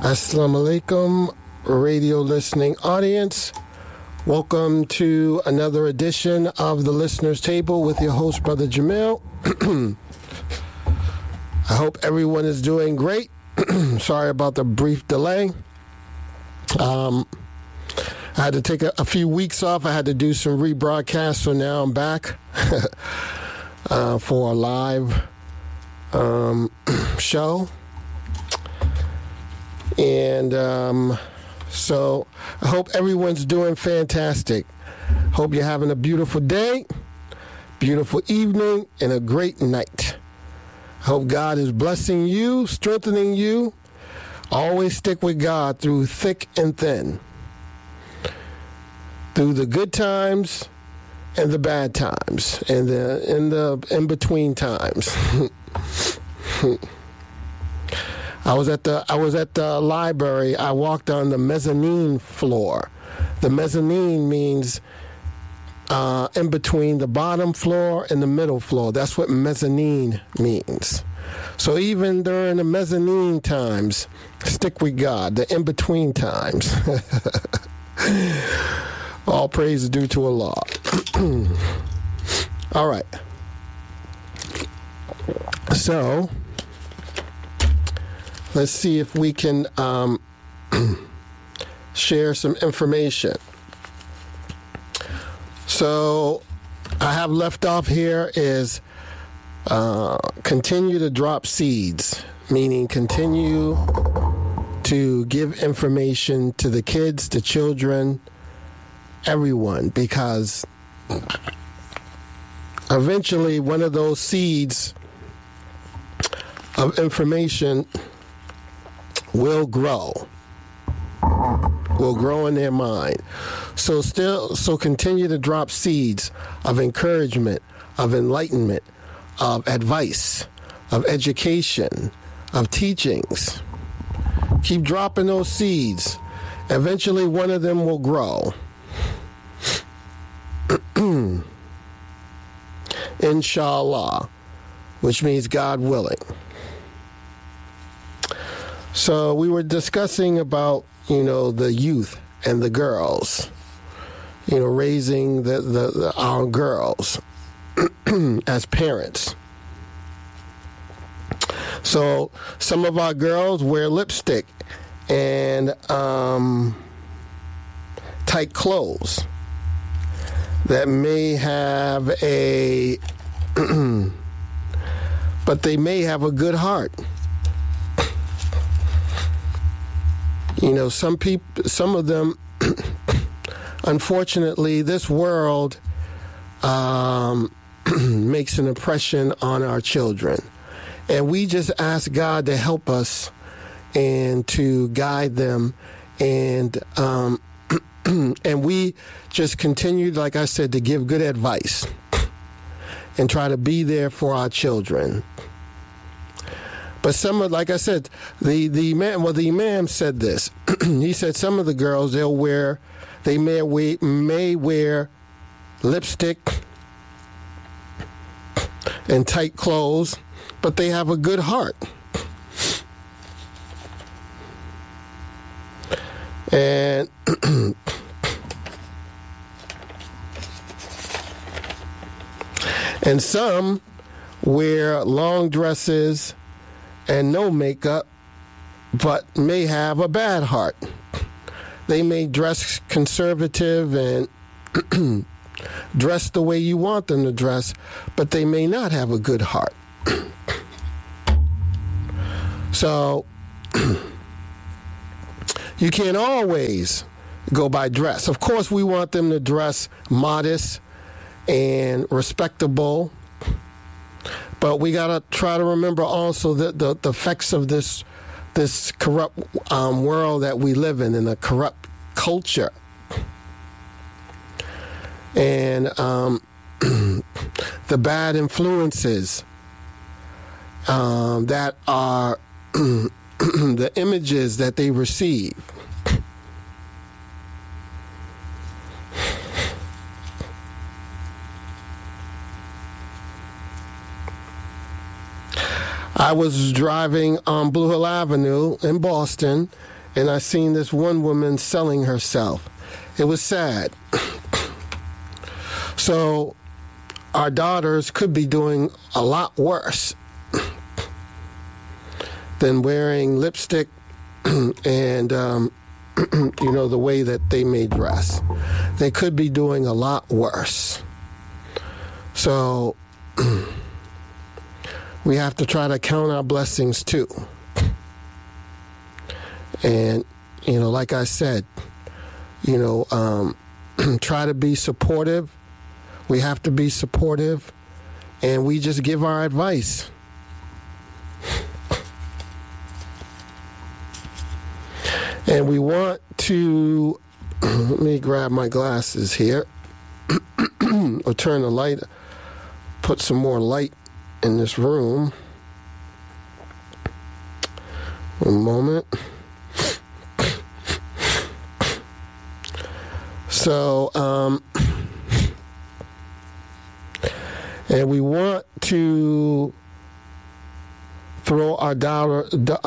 Assalamu alaikum, radio listening audience. Welcome to another edition of the Listener's Table with your host, Brother Jamil. I hope everyone is doing great. Sorry about the brief delay. I had to take a few weeks off. I had to do some rebroadcasts, so now I'm back for a live show. And so I hope everyone's doing fantastic. Hope you're having a beautiful day, beautiful evening, and a great night. Hope God is blessing you, strengthening you. Always stick with God through thick and thin, through the good times and the bad times, and the in between times. I was at the library. I walked on the mezzanine floor. The mezzanine means in between the bottom floor and the middle floor. That's what mezzanine means. So even during the mezzanine times, stick with God. The in-between times. All praise is due to Allah. All right. So let's see if we can share some information. So I have left off here is continue to drop seeds, meaning continue to give information to the kids, the children, everyone, because eventually one of those seeds of information will grow in their mind. So continue to drop seeds of encouragement, of enlightenment, of advice, of education, of teachings. Keep dropping those seeds. Eventually one of them will grow. Inshallah, which means God willing. So we were discussing about, the youth and the girls, raising our girls as parents. So some of our girls wear lipstick and tight clothes that may have but they may have a good heart. Some of them, unfortunately, this world makes an impression on our children. And we just ask God to help us and to guide them. And and we just continue, like I said, to give good advice and try to be there for our children. But like I said, the imam said this. He said some of the girls, they may wear lipstick and tight clothes, but they have a good heart. And and some wear long dresses and no makeup, but may have a bad heart. They may dress conservative and dress the way you want them to dress, but they may not have a good heart. So you can't always go by dress. Of course, we want them to dress modest and respectable, but we got to try to remember also the effects of this corrupt world that we live in a corrupt culture. And the bad influences that are the images that they receive. I was driving on Blue Hill Avenue in Boston, and I seen this one woman selling herself. It was sad. So our daughters could be doing a lot worse than wearing lipstick and, the way that they may dress. They could be doing a lot worse. So we have to try to count our blessings too. And, like I said, try to be supportive. We have to be supportive, and we just give our advice. And we want to, let me grab my glasses here, or turn the light, put some more light in this room. One moment. So, and we want to throw our daughter,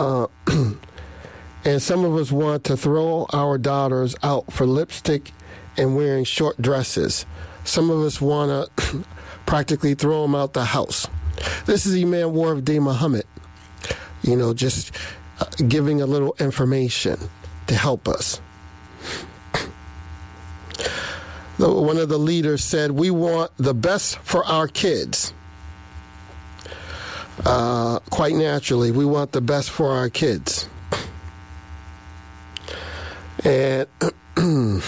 and some of us want to throw our daughters out for lipstick and wearing short dresses. Some of us want to practically throw them out the house. This is Imam Warif D. Muhammad, just giving a little information to help us. One of the leaders said, we want the best for our kids. Quite naturally, we want the best for our kids. And and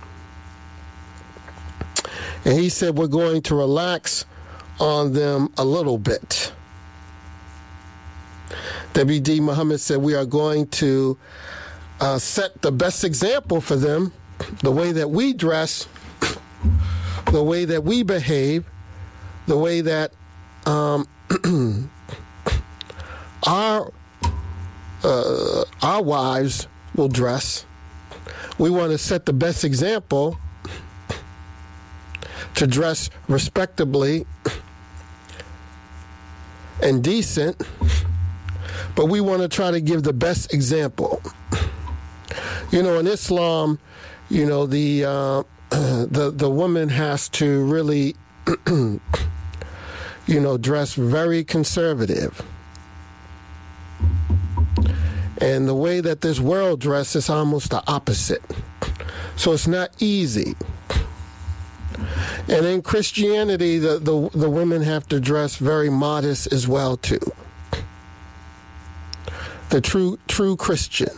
he said, we're going to relax on them a little bit. W.D. Muhammad said, we are going to set the best example for them, the way that we dress, the way that we behave, the way that our wives will dress. We want to set the best example to dress respectably and decent, but we want to try to give the best example. In Islam, the woman has to really, dress very conservative. And the way that this world dresses is almost the opposite. So it's not easy. And in Christianity, the women have to dress very modest as well, too. The true Christian.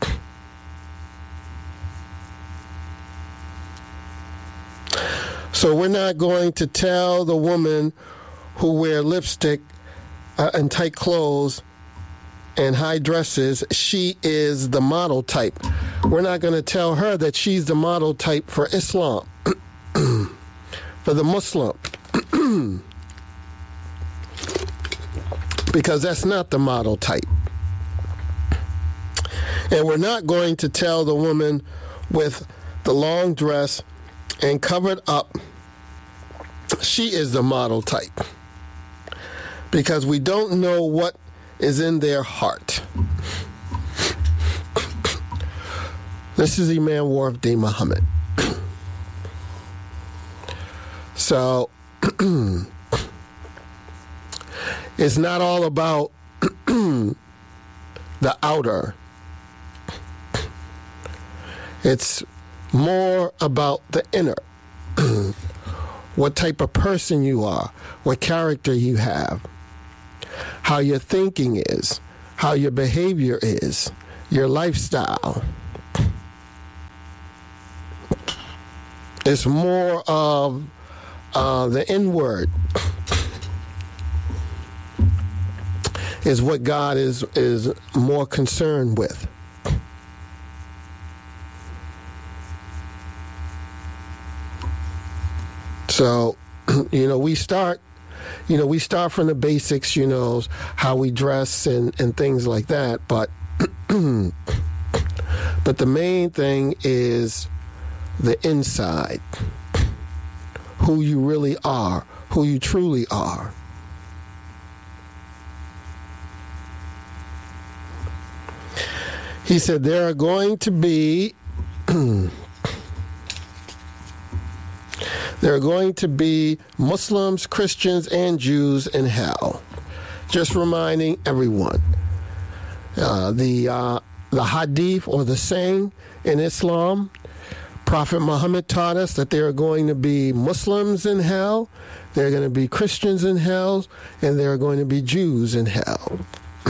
So we're not going to tell the woman who wear lipstick and tight clothes and high dresses, she is the model type. We're not going to tell her that she's the model type for Islam, for the Muslim, because that's not the model type. And we're not going to tell the woman with the long dress and covered up, she is the model type, because we don't know what is in their heart. This is Imam Warif D. Muhammad. So, it's not all about the outer. It's more about the inner. What type of person you are, what character you have, how your thinking is, how your behavior is, your lifestyle. It's more of the inward is what God is more concerned with. So, we start from the basics, how we dress and things like that. But, but the main thing is the inside, who you really are, who you truly are. He said there are going to be Muslims, Christians, and Jews in hell. Just reminding everyone. The hadith, or the saying in Islam, Prophet Muhammad taught us that there are going to be Muslims in hell, there are going to be Christians in hell, and there are going to be Jews in hell.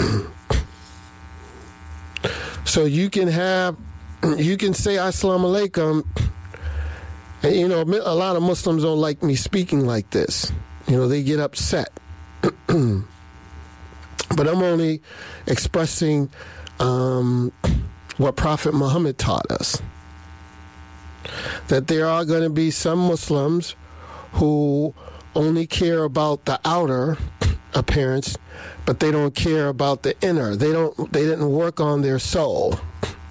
So you can say Assalamu alaikum, and a lot of Muslims don't like me speaking like this. They get upset. But I'm only expressing what Prophet Muhammad taught us. That there are going to be some Muslims who only care about the outer appearance, but they don't care about the inner. They didn't work on their soul.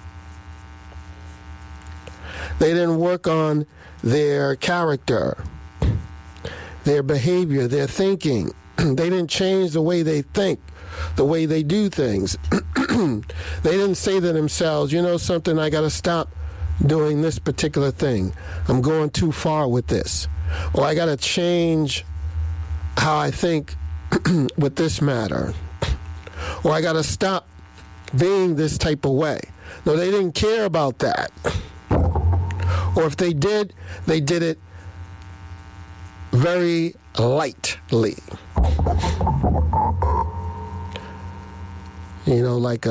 They didn't work on their character, their behavior, their thinking. They didn't change the way they think, the way they do things. They didn't say to themselves, something, I got to stop doing this particular thing. I'm going too far with this. Or I got to change how I think with this matter. Or I got to stop being this type of way. No, they didn't care about that. Or if they did it very lightly. Like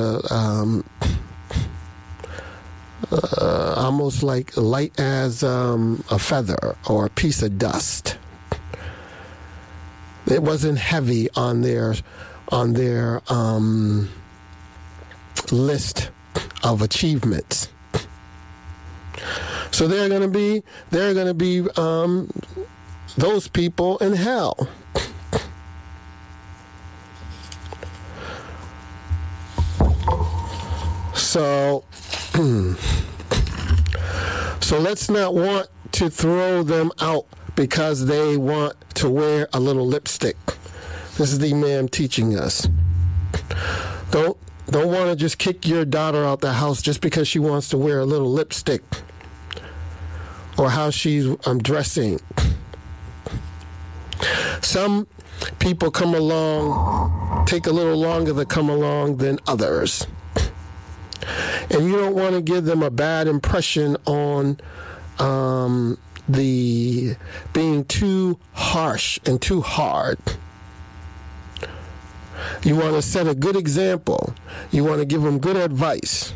almost like light as a feather or a piece of dust. It wasn't heavy on their list of achievements. So there are going to be those people in hell. So let's not want to throw them out because they want to wear a little lipstick. This is the Imam teaching us. Don't want to just kick your daughter out the house just because she wants to wear a little lipstick or how she's dressing. Some people come along, take a little longer to come along than others. And you don't want to give them a bad impression on the being too harsh and too hard. You want to set a good example. You want to give them good advice.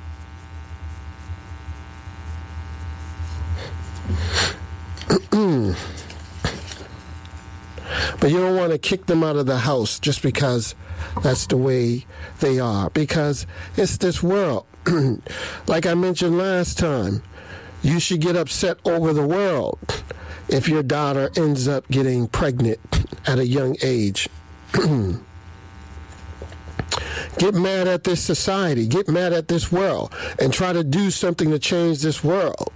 But you don't want to kick them out of the house just because that's the way they are. Because it's this world. Like I mentioned last time, you should get upset over the world if your daughter ends up getting pregnant at a young age. Get mad at this society. Get mad at this world. And try to do something to change this world.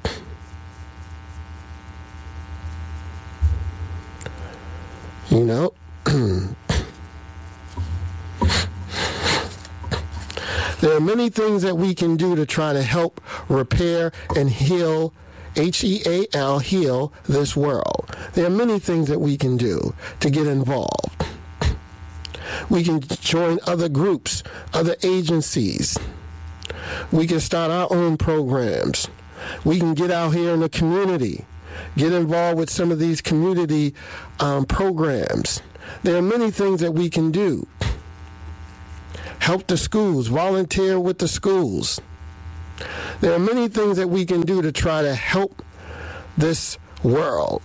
There are many things that we can do to try to help repair and heal, H-E-A-L, heal this world. There are many things that we can do to get involved. We can join other groups, other agencies. We can start our own programs. We can get out here in the community, get involved with some of these community programs. There are many things that we can do. Help the schools, volunteer with the schools. There are many things that we can do to try to help this world.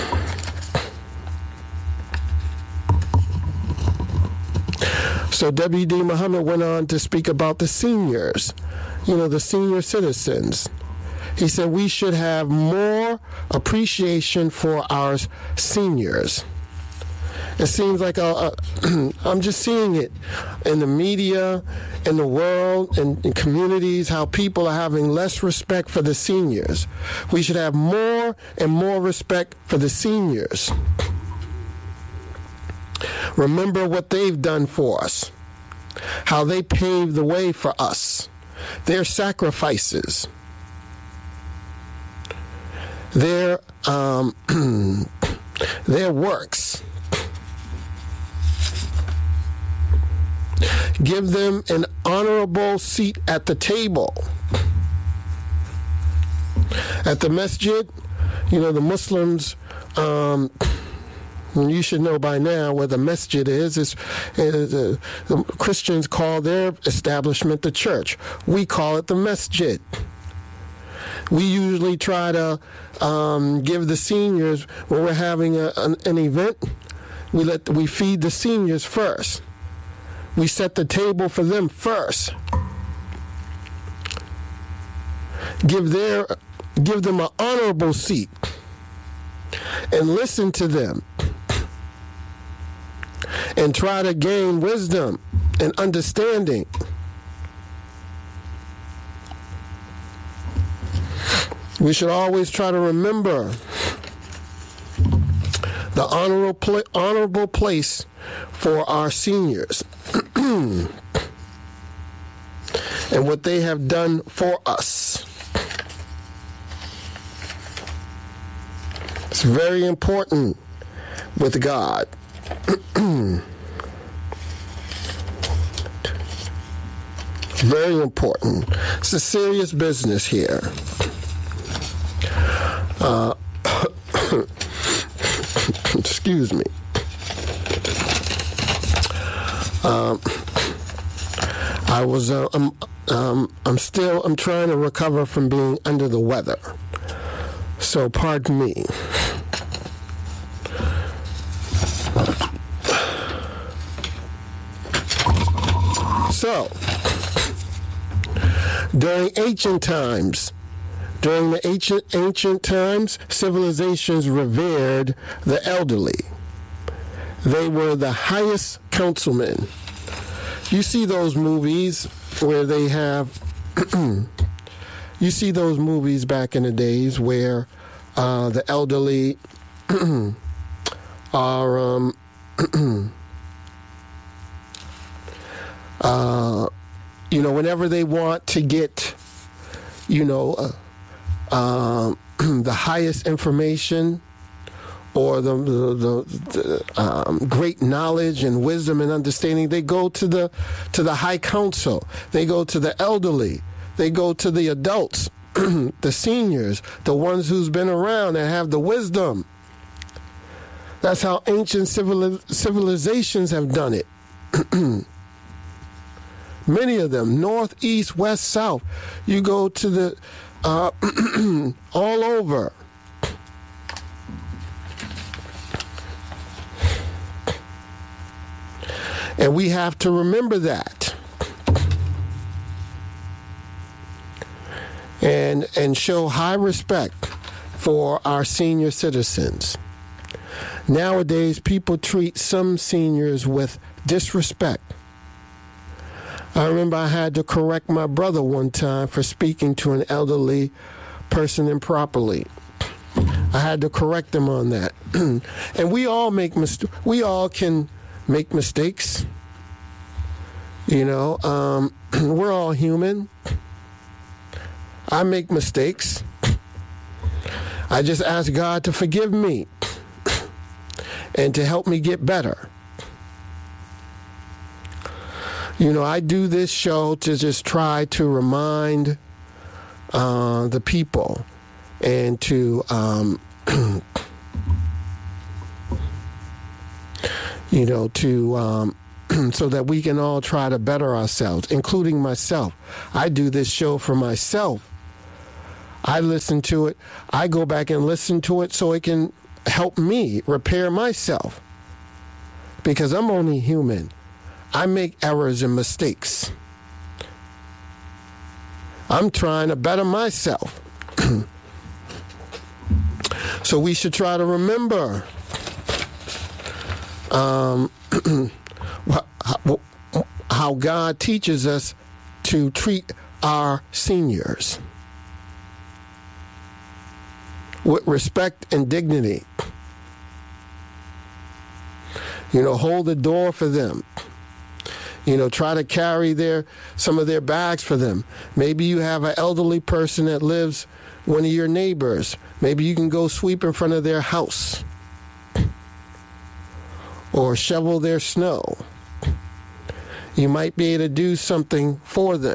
So W.D. Muhammad went on to speak about the seniors, the senior citizens. He said we should have more appreciation for our seniors. It seems like I'm just seeing it in the media, in the world, in communities, how people are having less respect for the seniors. We should have more and more respect for the seniors. Remember what they've done for us, how they paved the way for us, their sacrifices, their works. Give them an honorable seat at the table. At the masjid, the Muslims, you should know by now where the masjid is. The Christians call their establishment the church. We call it the masjid. We usually try to give the seniors, when we're having an event, we feed the seniors first. We set the table for them first. Give them an honorable seat and listen to them and try to gain wisdom and understanding. We should always try to remember the honorable place for our seniors and what they have done for us. It's very important with God. Very important. It's a serious business here. Excuse me. I'm trying to recover from being under the weather. So pardon me. So, during the ancient times, civilizations revered the elderly. They were the highest councilmen. You see those movies where they have, you see those movies back in the days where the elderly are, whenever they want to get, the highest information or the great knowledge and wisdom and understanding, they go to the high council. They go to the elderly. They go to the adults, the seniors, the ones who's been around and have the wisdom. That's how ancient civilizations have done it. Many of them, north, east, west, south. You go to the all over. And we have to remember that. And show high respect for our senior citizens. Nowadays, people treat some seniors with disrespect. I remember I had to correct my brother one time for speaking to an elderly person improperly. I had to correct him on that. And we all we all can make mistakes. We're all human. I make mistakes. I just ask God to forgive me and to help me get better. I do this show to just try to remind the people and to, so that we can all try to better ourselves, including myself. I do this show for myself. I listen to it. I go back and listen to it so it can help me repair myself. Because I'm only human. I make errors and mistakes. I'm trying to better myself. So we should try to remember how God teaches us to treat our seniors with respect and dignity. Hold the door for them. Try to carry some of their bags for them. Maybe you have an elderly person that lives, one of your neighbors. Maybe you can go sweep in front of their house or shovel their snow. You might be able to do something for them.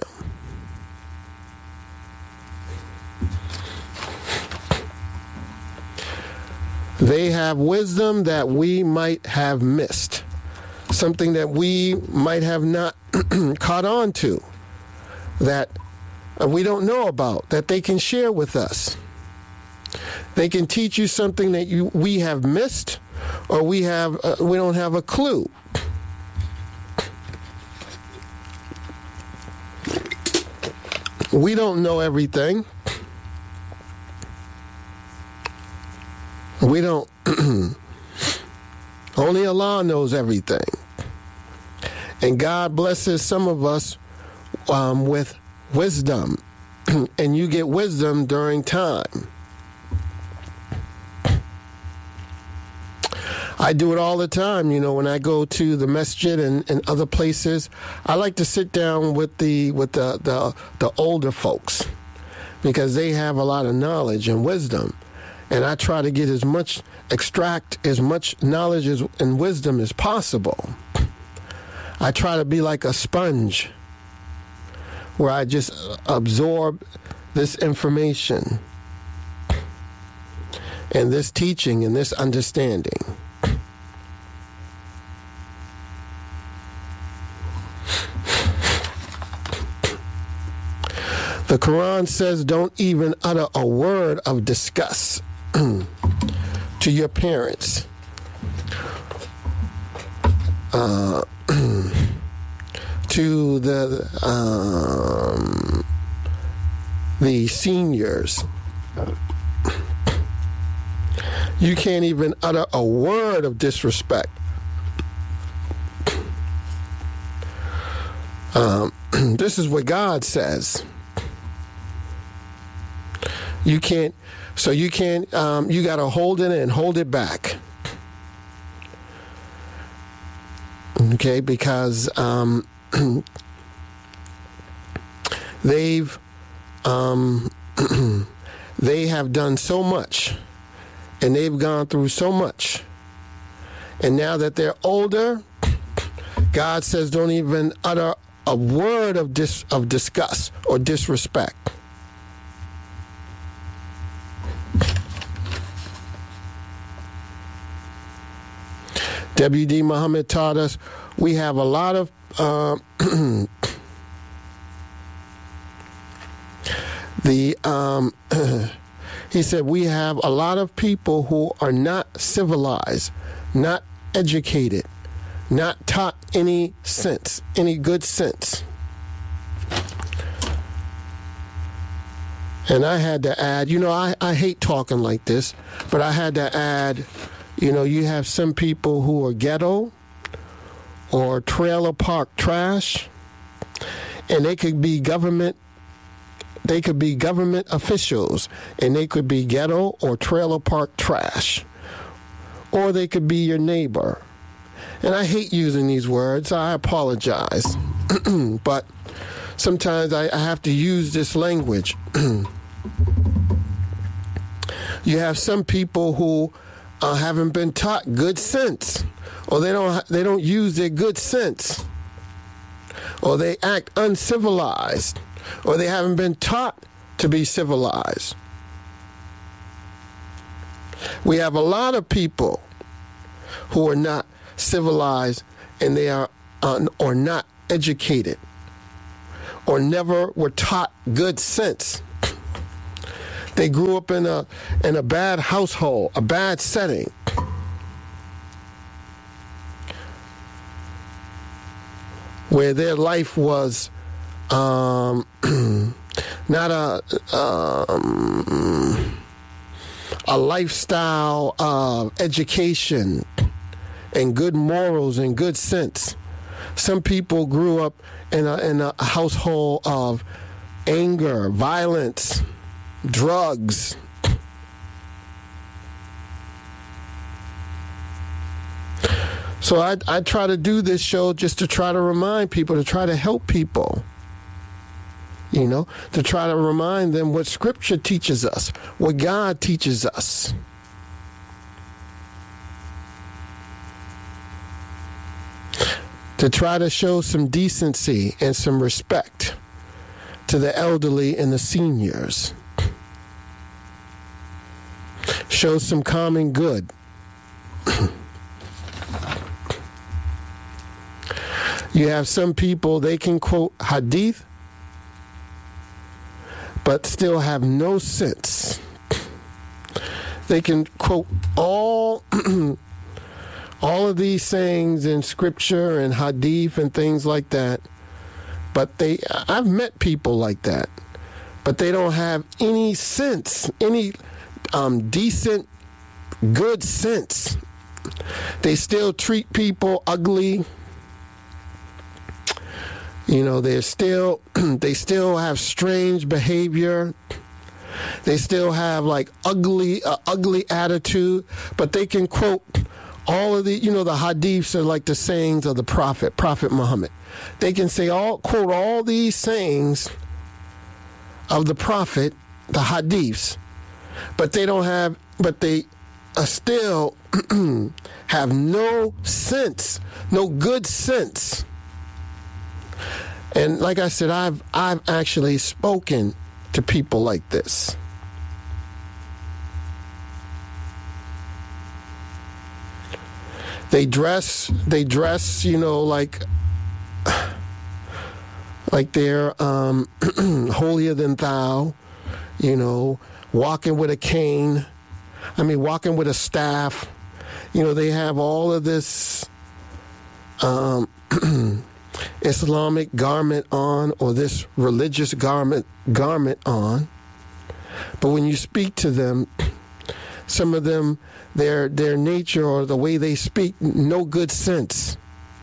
They have wisdom that we might have missed, something that we might have not caught on to, that we don't know about, that they can share with us. They can teach you something that we have missed, or we don't have a clue. We don't know everything. We don't. Only Allah knows everything. And God blesses some of us with wisdom. And you get wisdom during time. I do it all the time, when I go to the masjid and other places. I like to sit down with the older folks because they have a lot of knowledge and wisdom. And I try to extract as much knowledge and wisdom as possible. I try to be like a sponge where I just absorb this information and this teaching and this understanding. The Quran says don't even utter a word of disgust to your parents. To the seniors. You can't even utter a word of disrespect. This is what God says. You can't, you got to hold it and hold it back. Okay, because they have done so much and they've gone through so much. And now that they're older, God says don't even utter a word of disgust or disrespect. W.D. Muhammad taught us we have a lot of he said we have a lot of people who are not civilized, not educated, not taught any sense, any good sense. And I had to add, I hate talking like this, but I had to add, you have some people who are ghetto or trailer park trash, and they could be government officials, and they could be ghetto or trailer park trash, or they could be your neighbor. And I hate using these words. I apologize. But sometimes I have to use this language. You have some people who haven't been taught good sense, or they don't use their good sense, or they act uncivilized, or they haven't been taught to be civilized. We have a lot of people who are not civilized, and they are or not educated, or never were taught good sense. They grew up in a bad household, a bad setting. Where their life was not a lifestyle of education and good morals and good sense. Some people grew up in a household of anger, violence, drugs. So I try to do this show just to try to remind people, to try to help people, to try to remind them what Scripture teaches us, what God teaches us. To try to show some decency and some respect to the elderly and the seniors. Show some common good. You have some people, they can quote hadith, but still have no sense. They can quote all of these sayings in Scripture and hadith and things like that, but I've met people like that, but they don't have any sense, any decent, good sense. They still treat people ugly. They still have strange behavior. They still have like ugly attitude, but they can quote all of the hadiths are like the sayings of the Prophet Muhammad. They can quote all these sayings of the Prophet, the hadiths, but they still have no sense, no good sense. And like I said, I've actually spoken to people like this. They dress, like they're holier than thou, walking with a cane. Walking with a staff. They have all of this Islamic garment on, or this religious garment on. But when you speak to them, some of them, their nature or the way they speak, no good sense.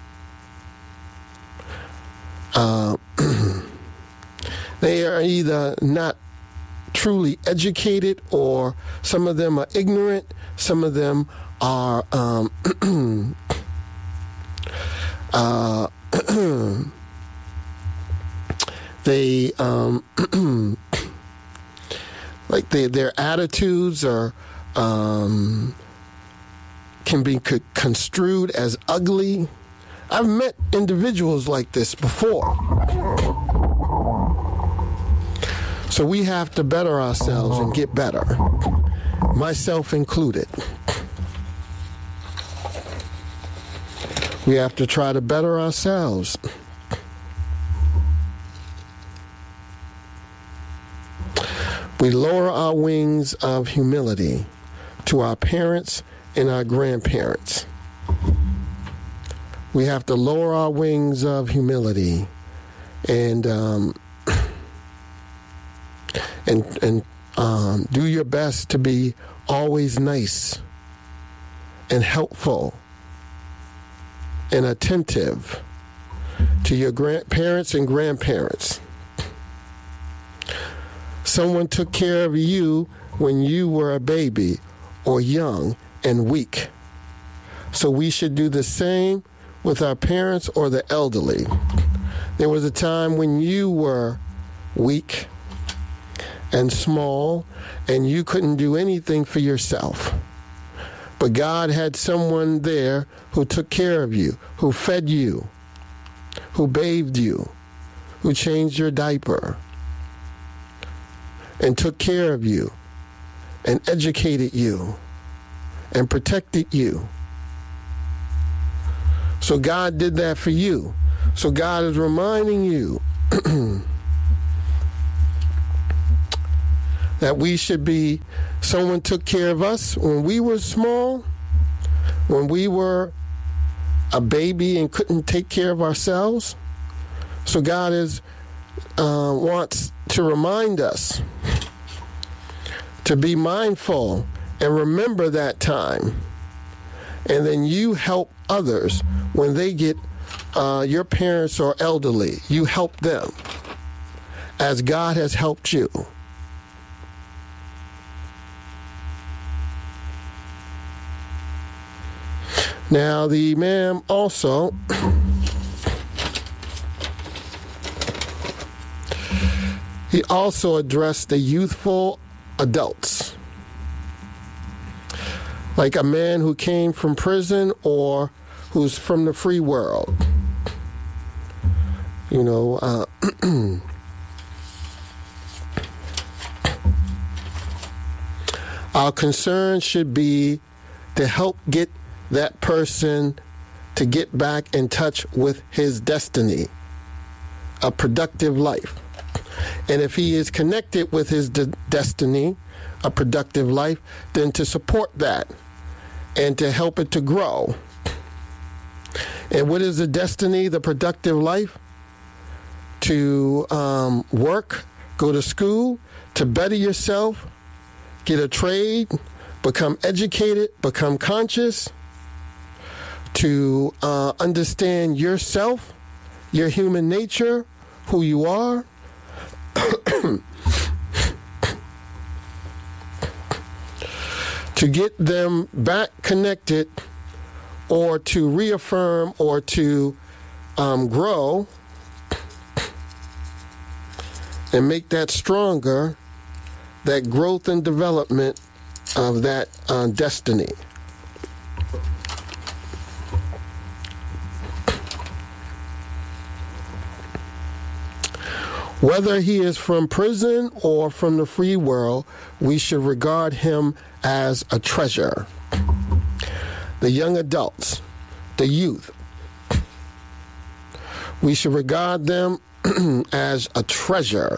They are either not truly educated, or some of them are ignorant. Some of them are they like their attitudes are can be construed as ugly. I've met individuals like this before. So we have to better ourselves and get better, myself included. We have to try to better ourselves. We lower our wings of humility to our parents and our grandparents. We have to lower our wings of humility and do your best to be always nice and helpful and attentive to your parents and grandparents. Someone took care of you when you were a baby or young and weak. So we should do the same with our parents or the elderly. There was a time when you were weak and small and you couldn't do anything for yourself. But God had someone there who took care of you, who fed you, who bathed you, who changed your diaper, and took care of you, and educated you, and protected you. So God did that for you. So God is reminding you that we should be, someone took care of us when we were small, when we were a baby and couldn't take care of ourselves. So God wants to remind us to be mindful and remember that time. And then you help others when they get your parents or elderly. You help them as God has helped you. Now, the Imam also he also addressed the youthful adults, like a man who came from prison or who's from the free world. Our concern should be to help get that person to get back in touch with his destiny, a productive life. And if he is connected with his destiny, a productive life, then to support that and to help it to grow. And what is the destiny, the productive life? To work, go to school, to better yourself, get a trade, become educated, become conscious, to understand yourself, your human nature, who you are. To get them back connected, or to reaffirm, or to grow and make that stronger, that growth and development of that destiny. Whether he is from prison or from the free world, we should regard him as a treasure. The young adults, the youth, we should regard them as a treasure,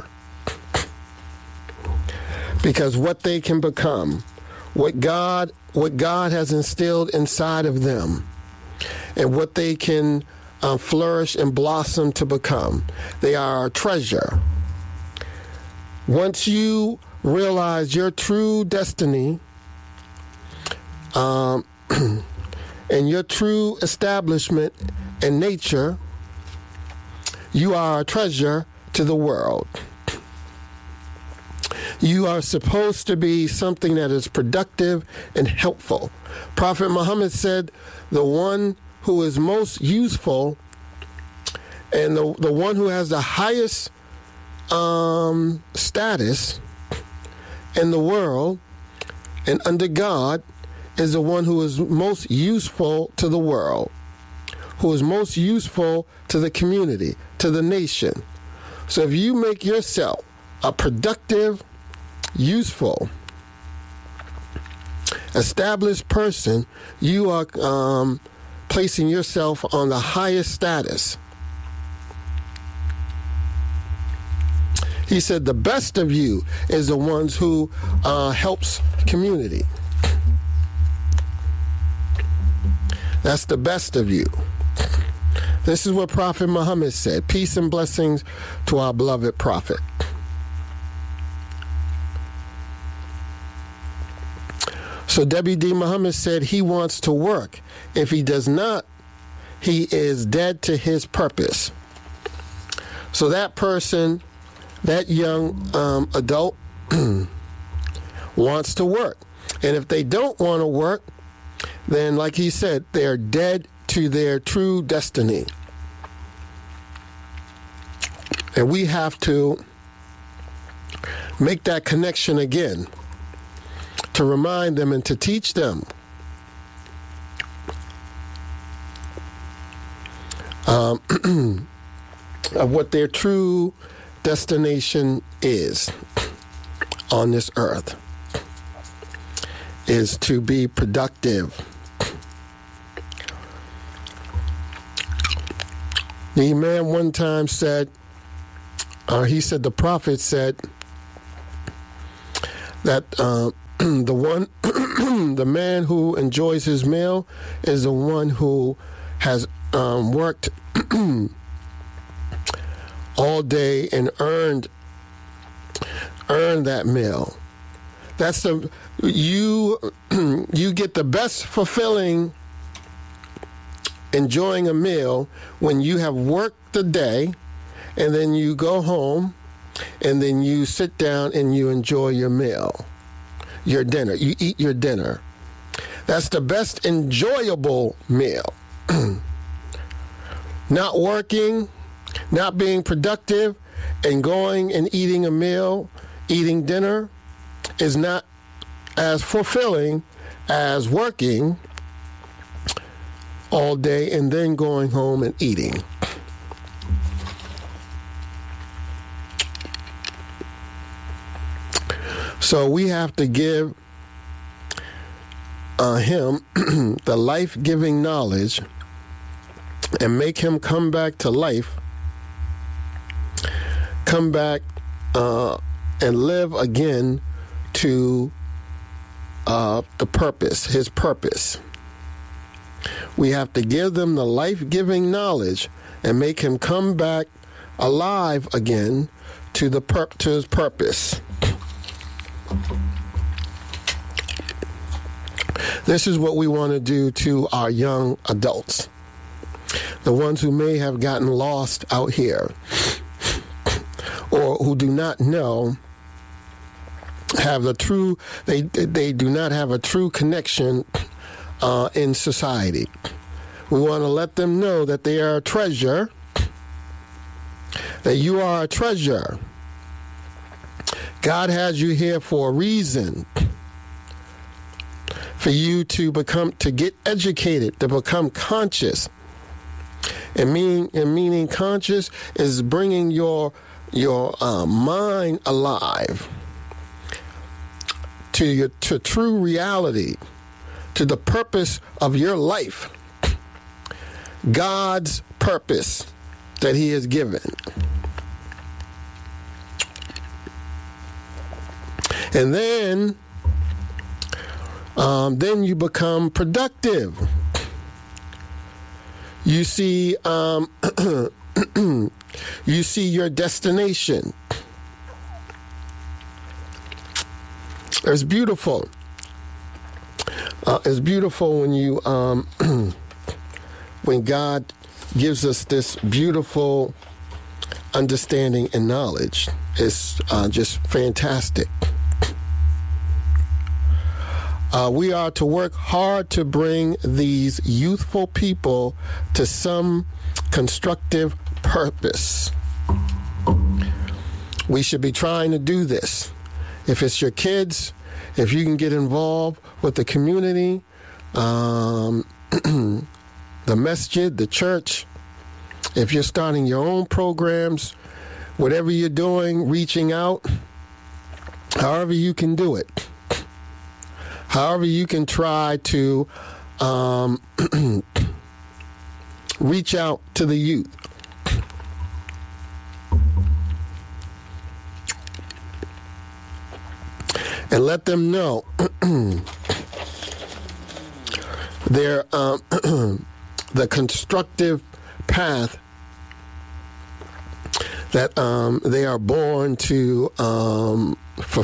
because what they can become, what God has instilled inside of them, and what they can flourish and blossom to become. They are a treasure. Once you realize your true destiny and your true establishment and nature, you are a treasure to the world. You are supposed to be something that is productive and helpful. Prophet Muhammad said, the one who is most useful and the one who has the highest status in the world and under God is the one who is most useful to the world, who is most useful to the community, to the nation. So if you make yourself a productive, useful, established person, you are placing yourself on the highest status. He said the best of you is the ones who helps community. That's the best of you. This is what Prophet Muhammad said. Peace and blessings to our beloved Prophet. So W.D. Muhammad said he wants to work. If he does not, he is dead to his purpose. So that person, that young adult wants to work. And if they don't want to work, then like he said, they're dead to their true destiny. And we have to make that connection again, to remind them and to teach them of what their true destination is on this earth, is to be productive. The man one time said, the prophet said that the man who enjoys his meal is the one who has worked all day and earned that meal. That's you get the best fulfilling enjoying a meal when you have worked the day and then you go home and then you sit down and you enjoy your meal, your dinner. You eat your dinner. That's the best enjoyable meal. Not working, not being productive, and going and eating a meal, eating dinner, is not as fulfilling as working all day and then going home and eating. So we have to give him the life-giving knowledge and make him come back to life, come back and live again to the purpose, his purpose. We have to give them the life-giving knowledge and make him come back alive again to his purpose. This is what we want to do to our young adults, the ones who may have gotten lost out here or who do not know, have the true, they do not have a true connection in society. We want to let them know that they are a treasure, that you are a treasure. God has you here for a reason, for you to get educated, to become conscious. And meaning conscious is bringing your mind alive to true reality, to the purpose of your life, God's purpose that he has given. And then you become productive. You see, you see your destination. It's beautiful. It's beautiful when you, when God gives us this beautiful understanding and knowledge. It's just fantastic. We are to work hard to bring these youthful people to some constructive purpose. We should be trying to do this. If it's your kids, if you can get involved with the community, the masjid, the church, if you're starting your own programs, whatever you're doing, reaching out, however you can do it. However you can try to reach out to the youth. And let them know their the constructive path that they are born to fulfill.